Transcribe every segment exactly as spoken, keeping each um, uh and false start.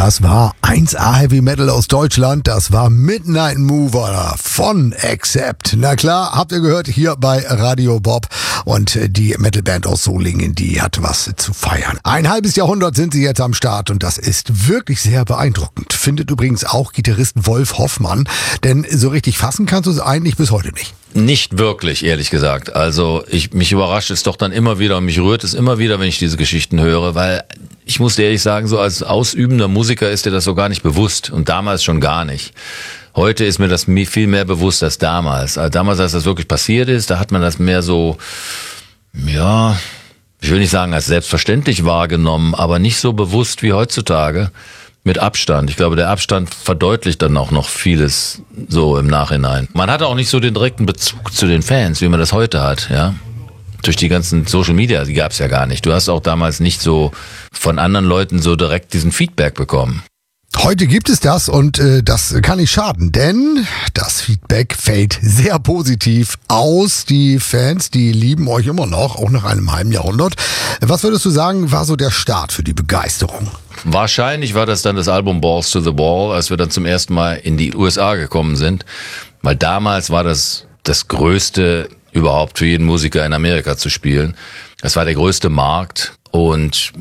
Das war eins A Heavy Metal aus Deutschland. Das war Midnight Mover von Accept. Na klar, habt ihr gehört, hier bei Radio Bob. Und die Metalband aus Solingen, die hat was zu feiern. Ein halbes Jahrhundert sind sie jetzt am Start und das ist wirklich sehr beeindruckend. Findet übrigens auch Gitarrist Wolf Hoffmann. Denn so richtig fassen kannst du es eigentlich bis heute nicht. Nicht wirklich, ehrlich gesagt. Also ich mich überrascht es doch dann immer wieder und mich rührt es immer wieder, wenn ich diese Geschichten höre, weil ich muss dir ehrlich sagen, so als ausübender Musiker ist dir das so gar nicht bewusst und damals schon gar nicht. Heute ist mir das viel mehr bewusst als damals. Also damals, als das wirklich passiert ist, da hat man das mehr so, ja, ich will nicht sagen als selbstverständlich wahrgenommen, aber nicht so bewusst wie heutzutage. Mit Abstand. Ich glaube, der Abstand verdeutlicht dann auch noch vieles so im Nachhinein. Man hatte auch nicht so den direkten Bezug zu den Fans, wie man das heute hat, ja. Durch die ganzen Social Media, die gab's ja gar nicht. Du hast auch damals nicht so von anderen Leuten so direkt diesen Feedback bekommen. Heute gibt es das und äh, das kann nicht schaden, denn das Feedback fällt sehr positiv aus. Die Fans, die lieben euch immer noch, auch nach einem halben Jahrhundert. Was würdest du sagen, war so der Start für die Begeisterung? Wahrscheinlich war das dann das Album Balls to the Wall, als wir dann zum ersten Mal in die U S A gekommen sind. Weil damals war das das Größte überhaupt für jeden Musiker in Amerika zu spielen. Das war der größte Markt und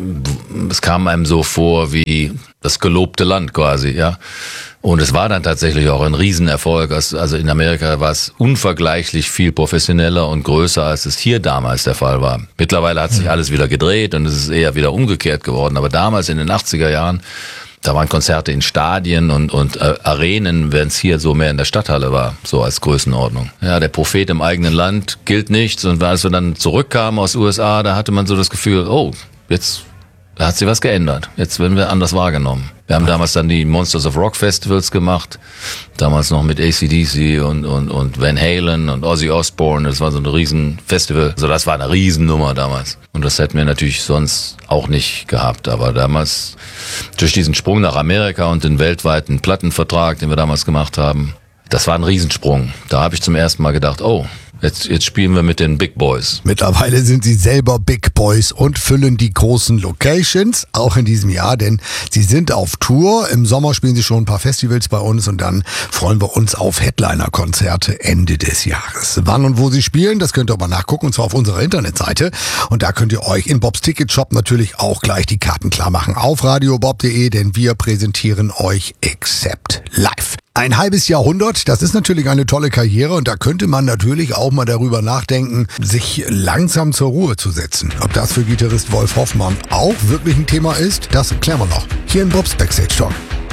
es kam einem so vor wie das gelobte Land quasi, ja. Und es war dann tatsächlich auch ein Riesenerfolg. Also in Amerika war es unvergleichlich viel professioneller und größer, als es hier damals der Fall war. Mittlerweile hat sich alles wieder gedreht und es ist eher wieder umgekehrt geworden. Aber damals in den achtziger Jahren, da waren Konzerte in Stadien und, und äh, Arenen, während es hier so mehr in der Stadthalle war, so als Größenordnung. Ja, der Prophet im eigenen Land gilt nichts. Und als wir dann zurückkamen aus U S A, da hatte man so das Gefühl, oh, jetzt da hat sich was geändert. Jetzt werden wir anders wahrgenommen. Wir haben damals dann die Monsters of Rock Festivals gemacht. Damals noch mit A C D C und, und, und Van Halen und Ozzy Osbourne. Das war so ein riesen Festival. Also das war eine Riesennummer damals. Und das hätten wir natürlich sonst auch nicht gehabt. Aber damals, durch diesen Sprung nach Amerika und den weltweiten Plattenvertrag, den wir damals gemacht haben, das war ein Riesensprung. Da habe ich zum ersten Mal gedacht, oh, Jetzt, jetzt spielen wir mit den Big Boys. Mittlerweile sind sie selber Big Boys und füllen die großen Locations, auch in diesem Jahr, denn sie sind auf Tour. Im Sommer spielen sie schon ein paar Festivals bei uns und dann freuen wir uns auf Headliner-Konzerte Ende des Jahres. Wann und wo sie spielen, das könnt ihr aber nachgucken, und zwar auf unserer Internetseite. Und da könnt ihr euch in Bobs Ticketshop natürlich auch gleich die Karten klar machen auf radiobob punkt de, denn wir präsentieren euch Accept live. Ein halbes Jahrhundert, das ist natürlich eine tolle Karriere und da könnte man natürlich auch mal darüber nachdenken, sich langsam zur Ruhe zu setzen. Ob das für Gitarrist Wolf Hoffmann auch wirklich ein Thema ist, das klären wir noch hier in Bobs Backstage Talk.